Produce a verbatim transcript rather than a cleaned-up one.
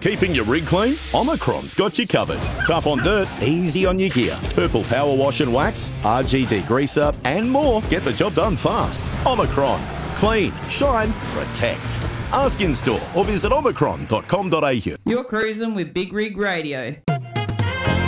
Keeping your rig clean? Omicron's got you covered. Tough on dirt, easy on your gear. Purple Power Wash and Wax, R G Degreaser, and more. Get the job done fast. Omicron. Clean, shine, protect. Ask in store or visit omicron dot com dot a u. You're cruising with Big Rig Radio.